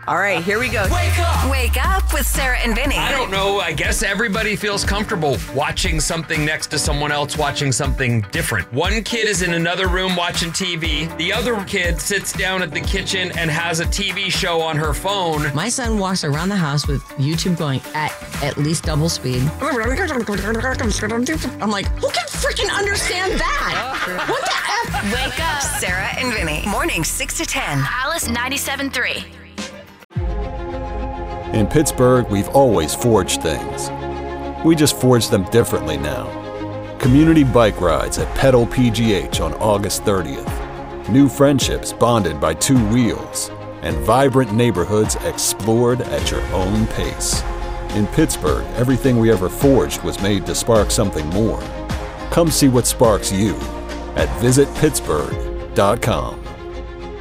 All right, here we go. Wake up with Sarah and Vinny. I don't know. I guess everybody feels comfortable watching something next to someone else watching something different. One kid is in another room watching TV. The other kid sits down at the kitchen and has a TV show on her phone. My son walks around the house with YouTube going at least double speed. I'm like, who can freaking understand that? What the F? Wake up. Sarah and Vinny. Mornings 6 to 10. Alice 97.3. In Pittsburgh, we've always forged things. We just forge them differently now. Community bike rides at Pedal PGH on August 30th. New friendships bonded by two wheels. And vibrant neighborhoods explored at your own pace. In Pittsburgh, everything we ever forged was made to spark something more. Come see what sparks you at visitpittsburgh.com.